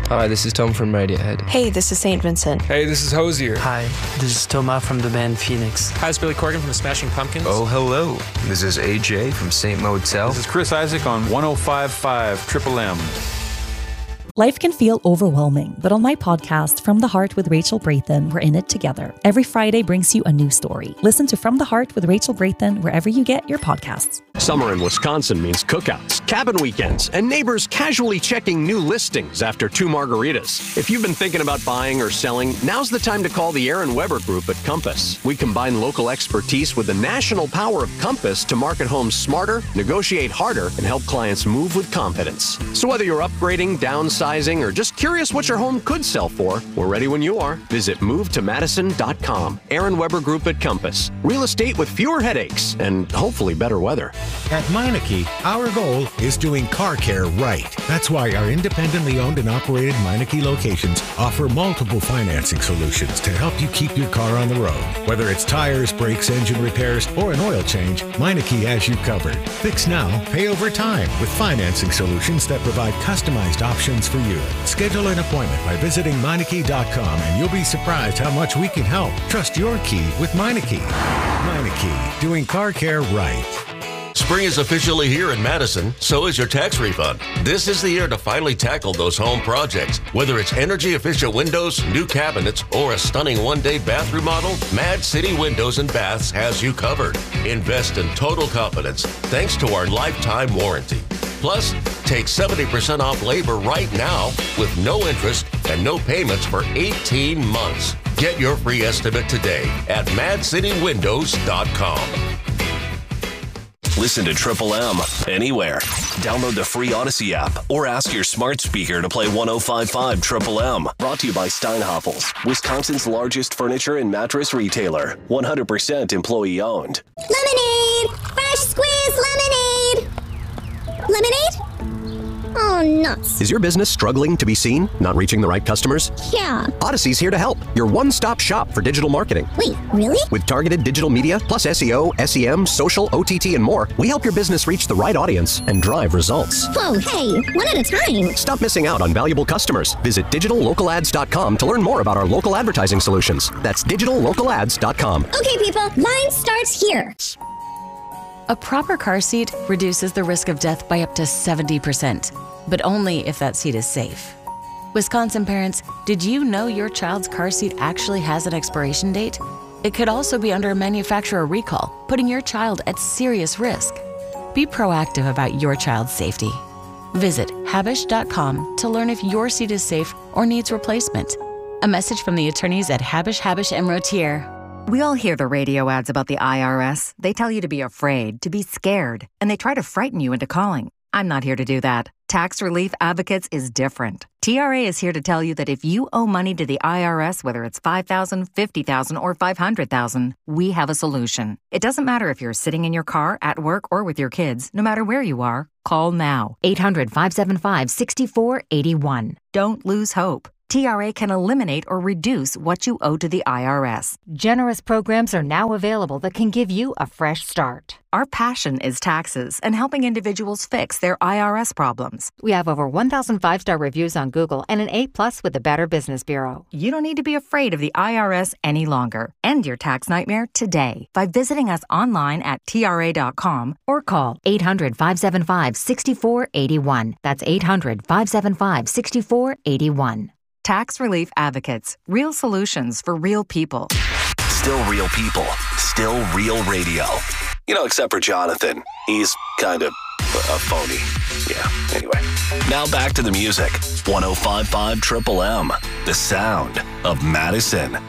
Hi, this is Tom from Radiohead. Hey, this is St. Vincent. Hey, this is Hosier. Hi, this is Thomas from the band Phoenix. Hi, it's Billy Corgan from the Smashing Pumpkins. Oh, hello. This is AJ from St. Motel. This is Chris Isaac on 105.5 Triple M. Life can feel overwhelming, but on my podcast, From the Heart with Rachel Brathen, we're in it together. Every Friday brings you a new story. Listen to From the Heart with Rachel Brathen wherever you get your podcasts. Summer in Wisconsin means cookouts, cabin weekends, and neighbors casually checking new listings after 2 margaritas. If you've been thinking about buying or selling, now's the time to call the Aaron Weber Group at Compass. We combine local expertise with the national power of Compass to market homes smarter, negotiate harder, and help clients move with confidence. So whether you're upgrading, downsizing, or just curious what your home could sell for, we're ready when you are. Visit movetomadison.com. Aaron Weber Group at Compass. Real estate with fewer headaches and hopefully better weather. At Meineke, our goal is doing car care right. That's why our independently owned and operated Meineke locations offer multiple financing solutions to help you keep your car on the road. Whether it's tires, brakes, engine repairs, or an oil change, Meineke has you covered. Fix now, pay over time with financing solutions that provide customized options for you. Schedule an appointment by visiting Meineke.com and you'll be surprised how much we can help. Trust your key with Meineke. Meineke, doing car care right. Spring is officially here in Madison, so is your tax refund. This is the year to finally tackle those home projects. Whether it's energy-efficient windows, new cabinets, or a stunning one-day bathroom model, Mad City Windows and Baths has you covered. Invest in total confidence thanks to our lifetime warranty. Plus, take 70% off labor right now with no interest and no payments for 18 months. Get your free estimate today at madcitywindows.com. Listen to Triple M anywhere. Download the free Odyssey app or ask your smart speaker to play 105.5 Triple M. Brought to you by Steinhoffels, Wisconsin's largest furniture and mattress retailer. 100% employee owned. Lemonade! Fresh squeezed lemonade! Lemonade? Oh, nuts. Is your business struggling to be seen? Not reaching the right customers? Yeah. Odyssey's here to help. Your one-stop shop for digital marketing. Wait, really? With targeted digital media, plus SEO, SEM, social, OTT, and more, we help your business reach the right audience and drive results. Whoa, hey, one at a time. Stop missing out on valuable customers. Visit digitallocalads.com to learn more about our local advertising solutions. That's digitallocalads.com. Okay, people, line starts here. A proper car seat reduces the risk of death by up to 70%, but only if that seat is safe. Wisconsin parents, did you know your child's car seat actually has an expiration date? It could also be under a manufacturer recall, putting your child at serious risk. Be proactive about your child's safety. Visit Habish.com to learn if your seat is safe or needs replacement. A message from the attorneys at Habish, & Rotier. We all hear the radio ads about the IRS. They tell you to be afraid, to be scared, and they try to frighten you into calling. I'm not here to do that. Tax Relief Advocates is different. TRA is here to tell you that if you owe money to the IRS, whether it's $5,000, $50,000, or $500,000, we have a solution. It doesn't matter if you're sitting in your car, at work, or with your kids. No matter where you are, call now. 800-575-6481. Don't lose hope. TRA can eliminate or reduce what you owe to the IRS. Generous programs are now available that can give you a fresh start. Our passion is taxes and helping individuals fix their IRS problems. We have over 1,000 5-star reviews on Google and an A+ with the Better Business Bureau. You don't need to be afraid of the IRS any longer. End your tax nightmare today by visiting us online at TRA.com or call 800-575-6481. That's 800-575-6481. Tax Relief Advocates. Real solutions for real people. Still real people. Still real radio. You know, except for Jonathan. He's kind of a phony. Yeah, anyway. Now back to the music. 105.5 Triple M. The sound of Madison.